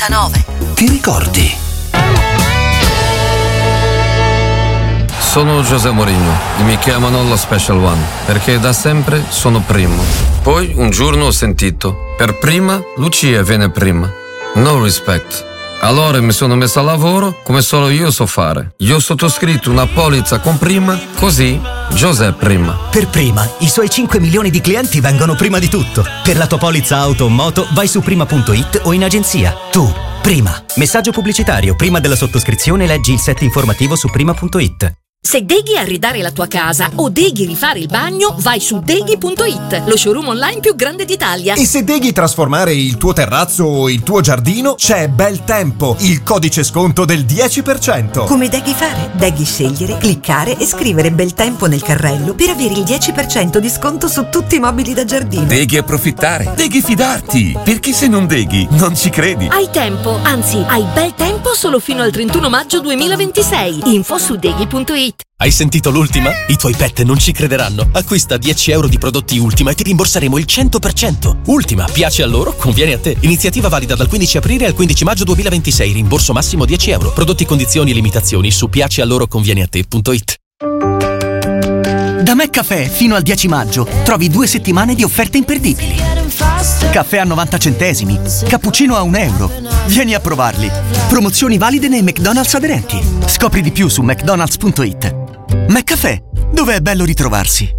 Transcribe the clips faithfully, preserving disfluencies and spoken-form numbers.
novantanove. Ti ricordi? Sono José Mourinho e mi chiamano lo Special One perché da sempre sono primo. Poi un giorno ho sentito: per prima Lucia viene prima. No respect. Allora mi sono messo a lavoro come solo io so fare. Io ho sottoscritto una polizza con prima, così José prima. Per prima, i suoi cinque milioni di clienti vengono prima di tutto. Per la tua polizza auto o moto vai su prima punto it o in agenzia. Tu, prima. Messaggio pubblicitario. Prima della sottoscrizione leggi il set informativo su prima punto it. Se deghi arredare la tua casa o deghi rifare il bagno, vai su deghi punto it, lo showroom online più grande d'Italia. E se deghi trasformare il tuo terrazzo o il tuo giardino, c'è Bel Tempo, il codice sconto del dieci per cento. Come deghi fare? Deghi scegliere, cliccare e scrivere Bel Tempo nel carrello per avere il dieci per cento di sconto su tutti i mobili da giardino. Deghi approfittare, deghi fidarti, perché se non deghi non ci credi. Hai tempo, anzi hai bel tempo solo fino al trentuno maggio duemilaventisei. Info su deghi punto it. Hai sentito l'ultima? I tuoi pet non ci crederanno. Acquista dieci euro di prodotti Ultima e ti rimborseremo il cento per cento. Ultima, piace a loro, conviene a te. Iniziativa valida dal quindici aprile al quindici maggio duemilaventisei. Rimborso massimo dieci euro. Prodotti, condizioni e limitazioni su piace a loro conviene a te punto it. Da McCaffè fino al dieci maggio trovi due settimane di offerte imperdibili. Caffè a novanta centesimi, cappuccino a un euro. Vieni a provarli. Promozioni valide nei McDonald's aderenti. Scopri di più su mcdonalds punto it. McCaffè, dove è bello ritrovarsi.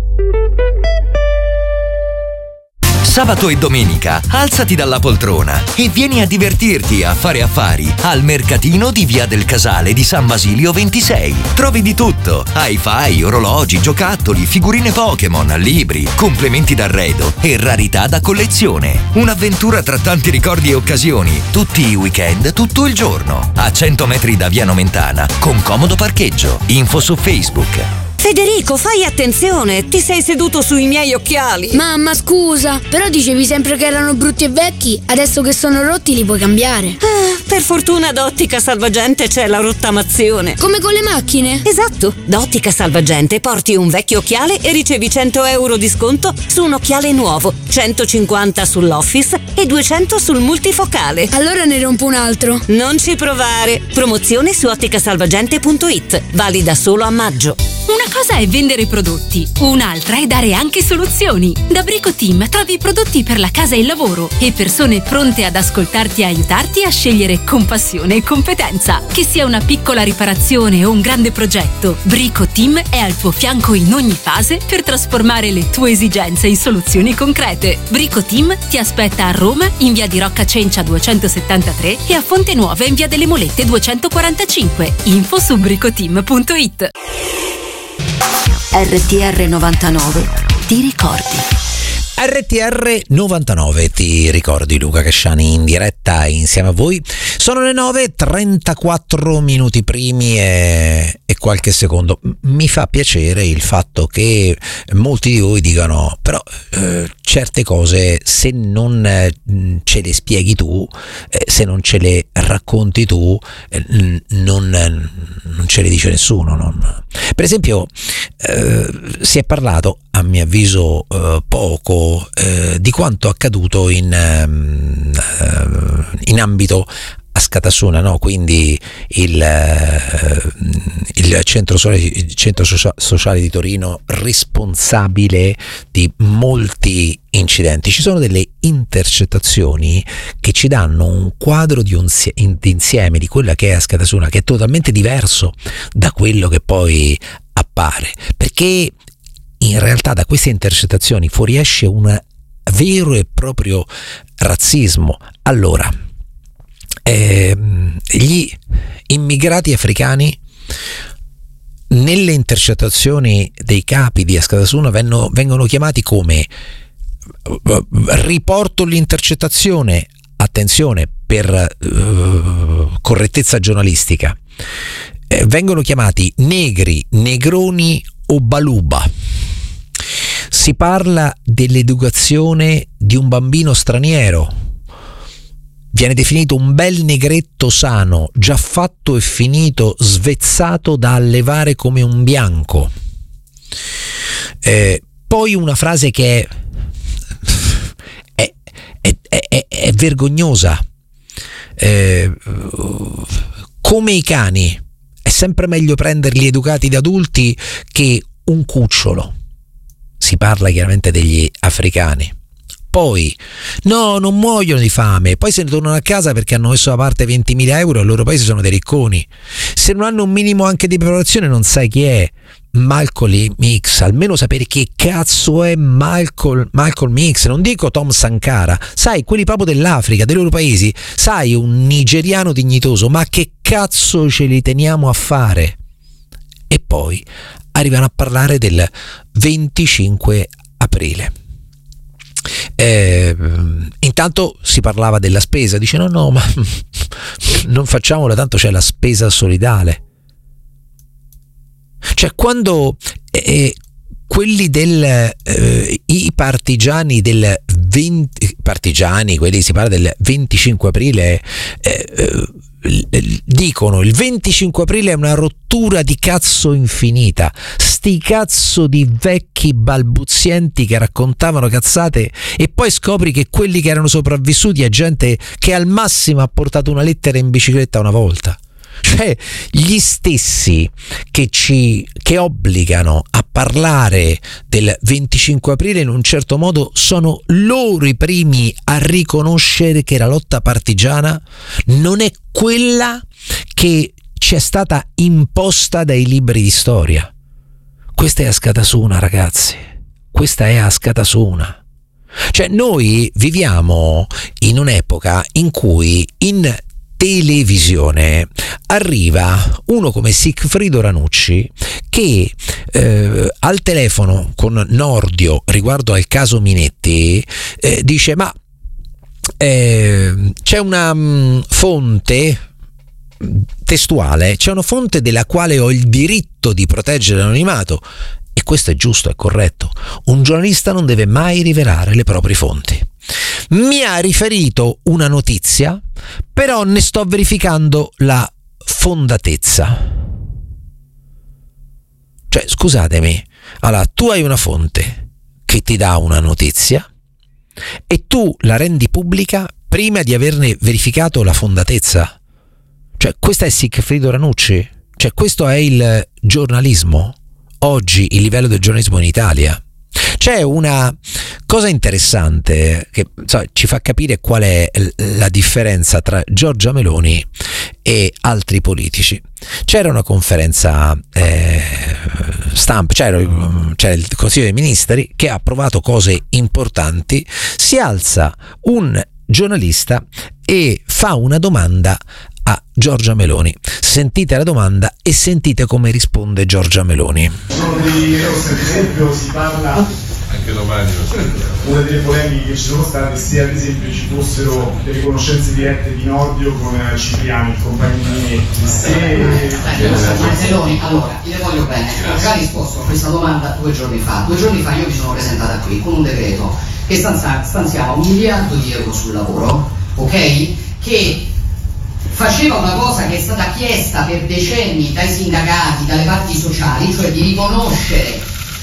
Sabato e domenica alzati dalla poltrona e vieni a divertirti a fare affari al mercatino di Via del Casale di San Basilio ventisei. Trovi di tutto: hi-fi, orologi, giocattoli, figurine Pokémon, libri, complementi d'arredo e rarità da collezione. Un'avventura tra tanti ricordi e occasioni, tutti i weekend, tutto il giorno. A cento metri da Via Nomentana, con comodo parcheggio. Info su Facebook. Federico, fai attenzione, ti sei seduto sui miei occhiali. Mamma, scusa, però dicevi sempre che erano brutti e vecchi, adesso che sono rotti li puoi cambiare. Ah, per fortuna da Ottica Salvagente c'è la rottamazione. Come con le macchine? Esatto, da Ottica Salvagente porti un vecchio occhiale e ricevi cento euro di sconto su un occhiale nuovo, centocinquanta sull'Office e duecento sul multifocale. Allora ne rompo un altro. Non ci provare. Promozione su ottica salvagente punto it, valida solo a maggio. Una cosa è vendere prodotti, un'altra è dare anche soluzioni. Da Brico Team trovi prodotti per la casa e il lavoro e persone pronte ad ascoltarti e aiutarti a scegliere con passione e competenza. Che sia una piccola riparazione o un grande progetto, Brico Team è al tuo fianco in ogni fase per trasformare le tue esigenze in soluzioni concrete. Brico Team ti aspetta a Roma in via di Rocca Cencia duecentosettantatré e a Fonte Nuova in via delle Molette duecentoquarantacinque. Info su bricoteam punto it. R T R novantanove, ti ricordi? R T R novantanove, ti ricordi? Luca Casciani in diretta insieme a voi. Sono le nove e trentaquattro minuti primi e, e qualche secondo. Mi fa piacere il fatto che molti di voi dicano però eh, certe cose se non eh, ce le spieghi tu, eh, se non ce le racconti tu, eh, non, non ce le dice nessuno. Non. Per esempio eh, si è parlato, a mio avviso eh, poco, eh, di quanto accaduto in, eh, in ambito Askatasuna, no? Quindi il, eh, il centro, il centro sociale di Torino responsabile di molti incidenti. Ci sono delle intercettazioni che ci danno un quadro di, un, di insieme di quella che è Askatasuna, che è totalmente diverso da quello che poi appare, perché in realtà da queste intercettazioni fuoriesce un vero e proprio razzismo. Allora, eh, gli immigrati africani nelle intercettazioni dei capi di Askatasuna vengono, vengono chiamati come riporto l'intercettazione, attenzione per uh, correttezza giornalistica, eh, vengono chiamati negri, negroni o baluba. Si parla dell'educazione di un bambino straniero, viene definito un bel negretto sano, già fatto e finito, svezzato da allevare come un bianco. Eh, poi una frase che è, è, è, è, è vergognosa. Eh, come i cani, è sempre meglio prenderli educati da adulti che un cucciolo. Si parla chiaramente degli africani. Poi, no, non muoiono di fame, poi se ne tornano a casa perché hanno messo da parte ventimila euro e al loro paese sono dei ricconi. Se non hanno un minimo anche di preparazione non sai chi è Malcolm X, almeno sapere che cazzo è Malcolm, Malcolm X, non dico Tom Sankara, sai, quelli proprio dell'Africa, dei loro paesi, sai, un nigeriano dignitoso, ma che cazzo ce li teniamo a fare? E poi arrivano a parlare del venticinque aprile. Eh, intanto si parlava della spesa, dice no no ma non facciamola, tanto c'è la spesa solidale. Cioè quando eh, quelli del eh, i partigiani del venti partigiani, quelli si parla del venticinque aprile, eh, eh, dicono il venticinque aprile è una rottura di cazzo infinita, sti cazzo di vecchi balbuzienti che raccontavano cazzate, e poi scopri che quelli che erano sopravvissuti è gente che al massimo ha portato una lettera in bicicletta una volta. Cioè gli stessi che ci che obbligano a parlare del venticinque aprile in un certo modo sono loro i primi a riconoscere che la lotta partigiana non è quella che ci è stata imposta dai libri di storia. Questa è Askatasuna, ragazzi, questa è Askatasuna. Cioè noi viviamo in un'epoca in cui in televisione arriva uno come Sigfrido Ranucci che eh, al telefono con Nordio riguardo al caso Minetti eh, dice ma eh, c'è una mh, fonte testuale, c'è una fonte della quale ho il diritto di proteggere l'anonimato, e questo è giusto, è corretto. Un giornalista non deve mai rivelare le proprie fonti. Mi ha riferito una notizia, però ne sto verificando la fondatezza. Cioè, scusatemi, allora tu hai una fonte che ti dà una notizia e tu la rendi pubblica prima di averne verificato la fondatezza. Cioè, questo è Sigfrido Ranucci? Cioè, questo è il giornalismo? Oggi il livello del giornalismo in Italia. C'è una cosa interessante che so, ci fa capire qual è la differenza tra Giorgia Meloni e altri politici. C'era una conferenza eh, stampa, c'era, c'era il Consiglio dei Ministri che ha approvato cose importanti, si alza un giornalista e fa una domanda a Giorgia Meloni. Sentite la domanda e sentite come risponde Giorgia Meloni. Uno dei ad esempio si parla anche domani. Una delle polemiche che ci sono state se ad esempio ci fossero delle conoscenze dirette di Nordio con Cipriani, il compagno di Minetti. Se Meloni, allora, io le voglio bene, ho già risposto a questa domanda due giorni fa. Due giorni fa io mi sono presentata qui con un decreto che stanziava un miliardo di euro sul lavoro, ok? Che faceva una cosa che è stata chiesta per decenni dai sindacati, dalle parti sociali, cioè di riconoscere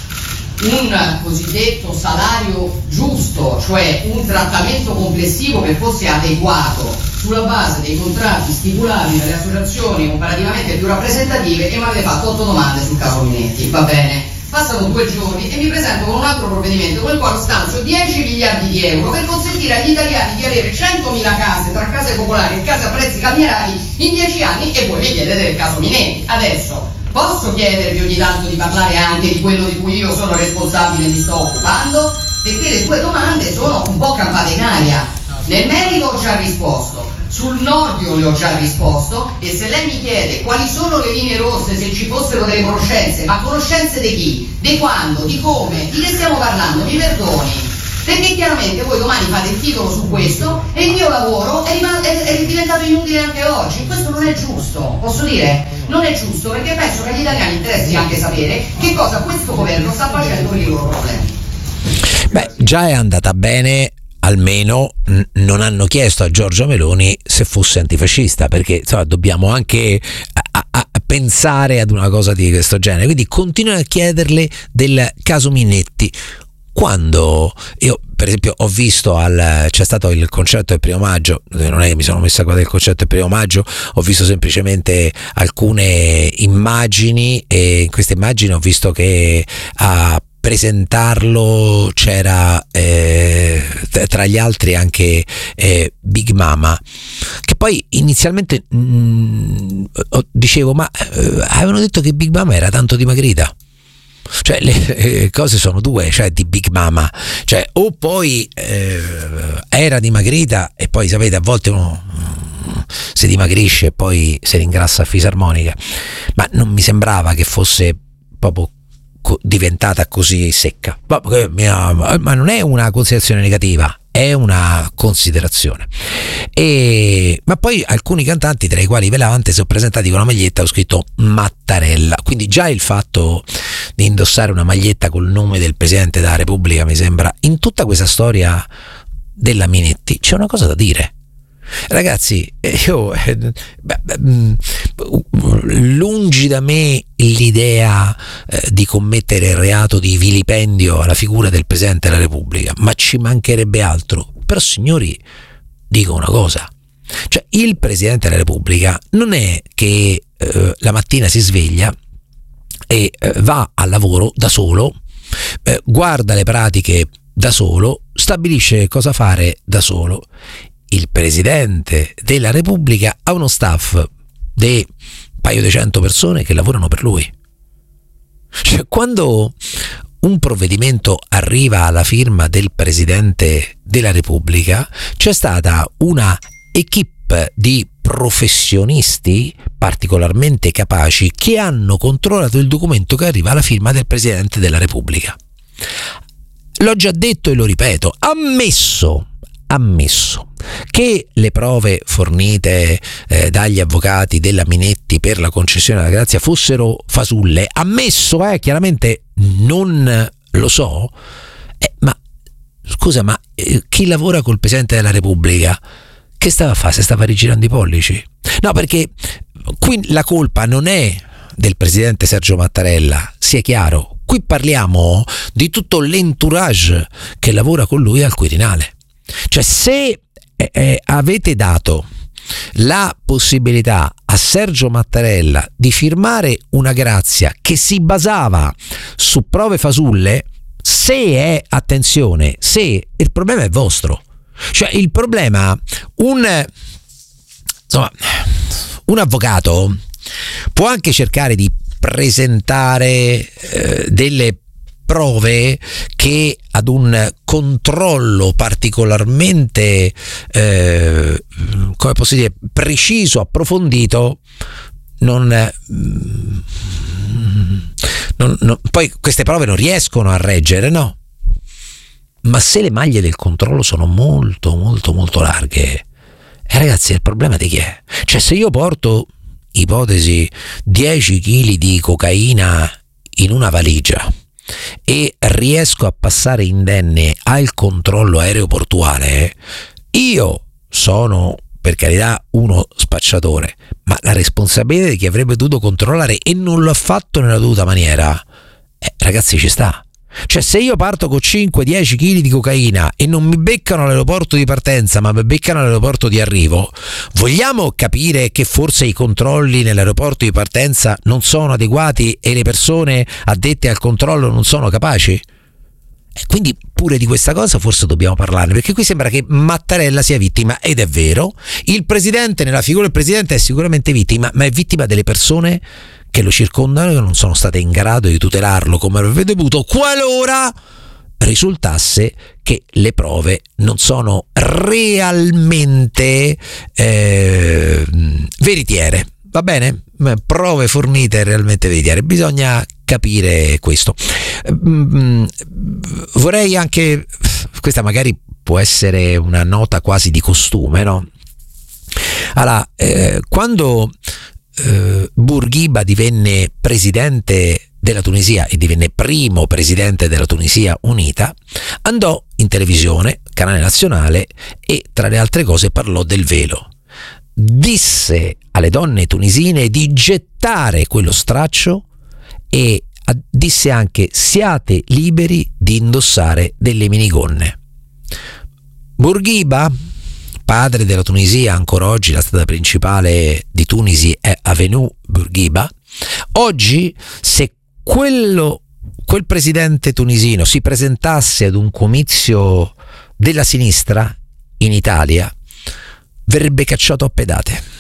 un cosiddetto salario giusto, cioè un trattamento complessivo che fosse adeguato sulla base dei contratti stipulati dalle associazioni comparativamente più rappresentative, e mi avete fatto otto domande sul caso Minetti, va bene. Passano due giorni e mi presento con un altro provvedimento con il quale stanzio dieci miliardi di euro per consentire agli italiani di avere centomila case tra case popolari e case a prezzi calmierati in dieci anni, e voi mi chiedete del caso Minetti. Adesso posso chiedervi ogni tanto di parlare anche di quello di cui io sono responsabile e mi sto occupando, perché le sue domande sono un po' campate in aria. Nel merito ho già risposto, sul Nordio le ho già risposto, e se lei mi chiede quali sono le linee rosse, se ci fossero delle conoscenze, ma conoscenze di chi? Di quando? Di come? Di che stiamo parlando? Mi perdoni, perché chiaramente voi domani fate il titolo su questo e il mio lavoro è, rim- è, è diventato inutile anche oggi. Questo non è giusto, posso dire? Non è giusto, perché penso che agli italiani interessi anche sapere che cosa questo governo sta facendo per i loro problemi. Beh, già è andata bene. Almeno n- non hanno chiesto a Giorgia Meloni se fosse antifascista, perché insomma, dobbiamo anche a- a- a pensare ad una cosa di questo genere. Quindi continuano a chiederle del caso Minetti. quando io per esempio ho visto al c'è stato il concerto del primo maggio, non è che mi sono messo a guardare il concerto del primo maggio, ho visto semplicemente alcune immagini, e in queste immagini ho visto che a presentarlo c'era eh, tra gli altri anche eh, Big Mama, che poi inizialmente mh, dicevo ma eh, avevano detto che Big Mama era tanto dimagrita. Cioè le eh, cose sono due, cioè di Big Mama, cioè o poi eh, era dimagrita e poi sapete a volte uno mm, si dimagrisce e poi si ringrassa a fisarmonica, ma non mi sembrava che fosse proprio co- diventata così secca, ma, ma non è una considerazione negativa, è una considerazione. E, ma poi alcuni cantanti, tra i quali Velante, si sono presentati con una maglietta, ho scritto Mattarella, quindi già il fatto di indossare una maglietta col nome del Presidente della Repubblica mi sembra, in tutta questa storia della Minetti c'è una cosa da dire. Ragazzi, io beh, beh, lungi da me l'idea eh, di commettere il reato di vilipendio alla figura del Presidente della Repubblica, ma ci mancherebbe altro. Però signori, dico una cosa, cioè il Presidente della Repubblica non è che eh, la mattina si sveglia e eh, va al lavoro da solo, eh, guarda le pratiche da solo, stabilisce cosa fare da solo. Il Presidente della Repubblica ha uno staff di un paio di cento persone che lavorano per lui. Cioè, quando un provvedimento arriva alla firma del Presidente della Repubblica, c'è stata una equipe di professionisti particolarmente capaci che hanno controllato il documento che arriva alla firma del Presidente della Repubblica. L'ho già detto e lo ripeto, ammesso ammesso che le prove fornite eh, dagli avvocati della Minetti per la concessione della grazia fossero fasulle, ammesso, eh, chiaramente non lo so, eh, ma scusa, ma eh, chi lavora col Presidente della Repubblica che stava a fare? Se stava rigirando i pollici? No, perché qui la colpa non è del Presidente Sergio Mattarella, sia chiaro, qui parliamo di tutto l'entourage che lavora con lui al Quirinale. Cioè, se eh, avete dato la possibilità a Sergio Mattarella di firmare una grazia che si basava su prove fasulle, se è, attenzione, se il problema è vostro, cioè il problema, un insomma, un avvocato può anche cercare di presentare eh, delle prove che ad un controllo particolarmente eh, come posso dire, preciso, approfondito, non, non, non poi queste prove non riescono a reggere, no? Ma se le maglie del controllo sono molto molto molto larghe, eh, ragazzi, il problema di chi è? Cioè, se io porto, ipotesi, dieci chili di cocaina in una valigia e riesco a passare indenne al controllo aeroportuale, io sono, per carità, uno spacciatore, ma la responsabilità di chi avrebbe dovuto controllare e non l'ha fatto nella dovuta maniera, eh, ragazzi, ci sta. Cioè, se io parto con cinque dieci chili di cocaina e non mi beccano all'aeroporto di partenza ma mi beccano all'aeroporto di arrivo, vogliamo capire che forse i controlli nell'aeroporto di partenza non sono adeguati e le persone addette al controllo non sono capaci? E quindi pure di questa cosa forse dobbiamo parlarne, perché qui sembra che Mattarella sia vittima, ed è vero, il Presidente, nella figura del Presidente, è sicuramente vittima, ma è vittima delle persone che lo circondano e che non sono state in grado di tutelarlo come avrebbe dovuto, qualora risultasse che le prove non sono realmente eh, veritiere. Va bene? Prove fornite realmente veritiere. Bisogna capire questo. Vorrei anche, questa magari può essere una nota quasi di costume, no? Allora, eh, quando Uh, Bourguiba divenne presidente della Tunisia e divenne primo presidente della Tunisia unita, andò in televisione, canale nazionale, e tra le altre cose parlò del velo. Disse alle donne tunisine di gettare quello straccio e disse anche: siate liberi di indossare delle minigonne. Bourguiba, padre della Tunisia, ancora oggi la strada principale di Tunisi è Avenue Bourguiba. Oggi, se quello, quel presidente tunisino si presentasse ad un comizio della sinistra in Italia, verrebbe cacciato a pedate.